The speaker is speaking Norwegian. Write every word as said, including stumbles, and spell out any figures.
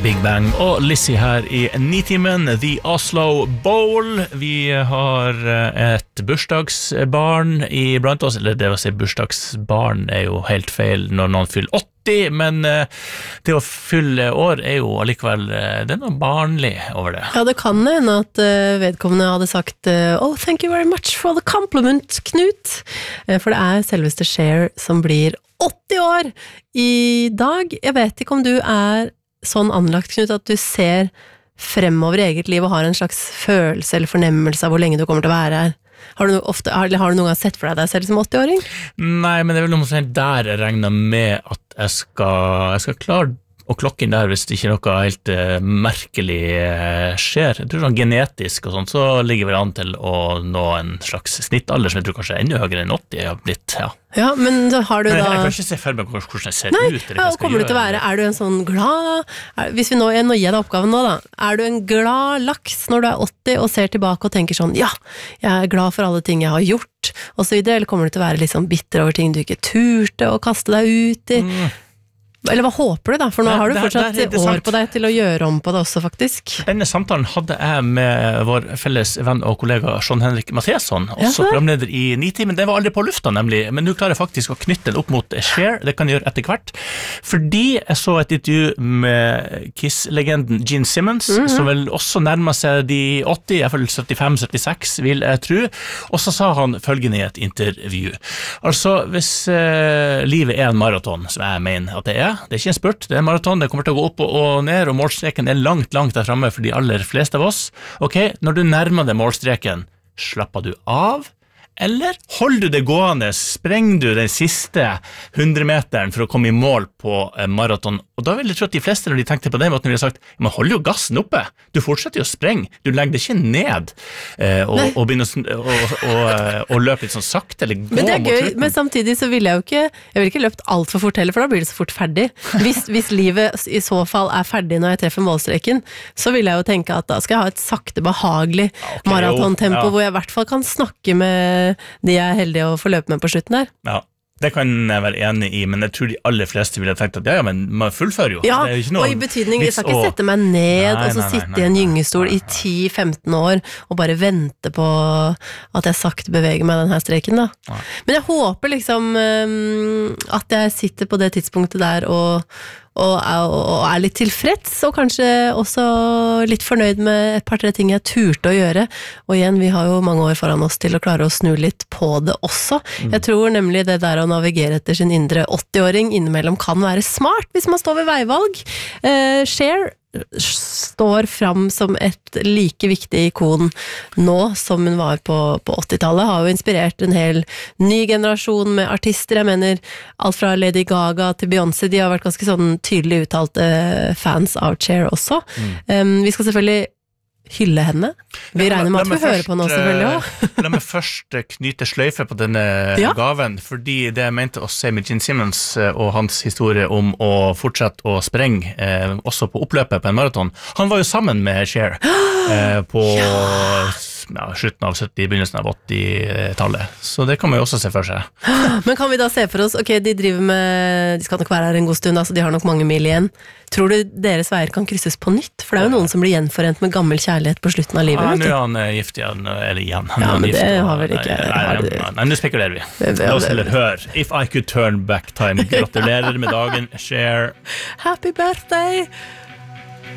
Big Bang og Lizzie her i Nitimen, The Oslo Bowl. Vi har et bursdagsbarn i blant oss, eller det å si bursdagsbarn er jo helt feil når noen fyller åtti, men det å fylle år er jo allikevel, det er noe barnlig over det. Ja, det kan hende at vedkommende hadde sagt «Oh, thank you very much for the compliment, Knut!» For det er selveste Cher som blir åtti år i dag. Jeg vet ikke om du er sånn anlagt, Knut, at du ser fremover i eget liv og har en slags følelse eller fornemmelse av hvor lenge du kommer til å være her. Har du, ofte, har, har du noen gang sett for deg deg selv som åtti-åring? Nei, men det er vel noe sånn der jeg regner med at jeg skal, jeg skal klare å klokke inn der hvis det ikke noe helt uh, merkelig uh, skjer. Jeg tror sånn genetisk og sånt, så ligger vi an til å nå en slags snittalder som jeg tror kanskje er enda høyere enn åtti har blitt, ja. Ja, men så har du men da... Jeg kan ikke se for meg hvordan jeg ser Nei, ut. Nei, ja, kommer du til å være, er du en sånn glad... Er, hvis vi nå, jeg nå gir deg oppgaven nå da, er du en glad laks når du er åtti og ser tilbake og tenker sånn, ja, jeg er glad for alle ting jeg har gjort, og så videre, eller kommer du til å være litt sånn bitter over ting du ikke turte å kaste deg ut i? Mm. Eller hva håper du da? For nå har du der, fortsatt der år på deg til å gjøre om på det også, faktisk. Denne samtalen hadde jeg med vår felles venn og kollega Sean-Henrik Mathiasson, også programleder i Nitimen. Det var aldri på lufta, nemlig, men nå klarer jeg faktisk å knytte den opp mot Cher. Det kan jeg gjøre etter hvert. Fordi jeg så et intervju med Kiss-legenden Gene Simmons, mm-hmm. som vel også nærmer seg de åtti, i hvert fall syttifem syttiseks, vil jeg tro. Og så sa han følgende i et intervju. Altså, hvis uh, livet er en maraton, som jeg mener at det er, det er ikke en spurt, det er en maraton, det kommer til å gå opp og, og ned, og målstreken er langt, langt der fremme for de aller fleste av oss. Ok, når du nærmer deg målstreken, slapper du av? Eller holder du det gående, sprenger du den siste hundre meteren for å komme i mål på maraton? Og da vil jeg tro at de fleste, når de tenkte på den måten, ville sagt, man holder jo gassen oppe, du fortsetter jo å sprenge, du legger det ikke ned eh, og, og begynner å og, og, og løpe litt sånn sakte, eller gå. Men det er gøy, men samtidig så vil jeg jo ikke, jeg vil ikke løpt alt for fort heller, for da blir det så fort ferdig. Hvis, hvis livet i så fall er ferdig når jeg treffer målstreken, så vil jeg jo tenke at da skal jeg ha et sakte, behagelig okay, maratontempo, ja. Hvor jeg i hvert fall kan snakke med de er heldige å få løpe med på slutten der. Ja, det kan jeg være enig i, men jeg tror de aller fleste ville tenkt at ja, ja, men man fullfører jo. Ja, det er jo ikke noe og i betydning, jeg skal ikke sette meg ned nei, og så nei, nei, sitte i en gyngestol nei, nei. I ti til femten år og bare vente på at jeg sakte beveger meg den her streken da. Nei. Men jeg håper liksom um, at jeg sitter på det tidspunktet der og Og er, og er litt tilfreds, og kanskje også litt fornøyd med et par-tre ting jeg turte å gjøre. Og igjen, vi har jo mange år foran oss til å klare å snu litt på det også. Mm. Jeg tror nemlig det der å navigere etter sin indre åtti-åring innimellom kan være smart hvis man står ved veivalg. Uh, Cher står fram som et like viktig ikon nå som hun var på, på åttitallet, har jo inspirert en hel ny generasjon med artister, jeg mener alt fra Lady Gaga til Beyoncé, de har vært ganske sånn tydelig uttalte fans av Cher også. Mm. Um, vi skal selvfølgelig hylle henne. Vi regner med at vi hører på nå selvfølgelig også. La meg først knyte sløyfe på denne ja. Gaven, fordi det jeg mente å se med Gene Simmons og hans historie om å fortsette å sprenge, eh, også på oppløpet på en maraton. Han var jo sammen med Cher eh, på ja. Ja, slutten av sytti, begynnelsen av åtti-tallet. Så det kan man jo også se for seg. Men kan vi da se for oss, ok, de driver med, de skal nok være her en god stund, altså de har nok mange mil igjen. Tror du deres veier kan krysses på nytt? For det er jo noen som blir gjenforent med gammel kjærlighet på slutten av livet. Ja, nå er han gift igjen, eller igjen. Han ja, men gift, det har vel ikke... Nei, nei, nei, nei, nå spekulerer vi. La oss heller høre. If I could turn back time. Gratulerer med dagen, Cher. Happy birthday!